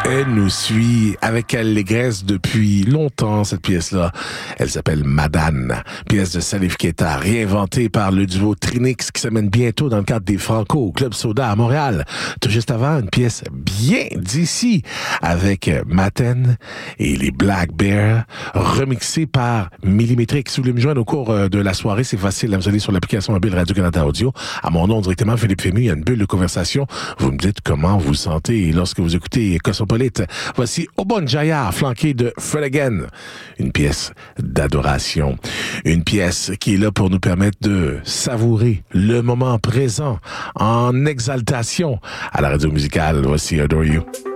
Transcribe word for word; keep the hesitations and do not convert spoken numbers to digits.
Elle nous suit avec allégresse depuis longtemps, cette pièce-là. Elle s'appelle Madane, pièce de Salif Keita, réinventée par le duo Trinix qui s'amène bientôt dans le cadre des Franco au Club Soda à Montréal. Tout juste avant, une pièce bien d'ici avec Maten et les Black Bears, remixée par Millimétrix. Si vous voulez me joindre au cours de la soirée, c'est facile. Vous allez sur l'application mobile Radio-Canada Audio. À mon nom, directement, Philippe Fému, il y a une bulle de conversation. Vous me dites comment vous sentez lorsque vous écoutez Cosmopolite. Voici Obon Jaya, flanqué de Fred Again. Une pièce d'adoration. Une pièce qui est là pour nous permettre de savourer le moment présent en exaltation à la radio musicale. Voici Adore You.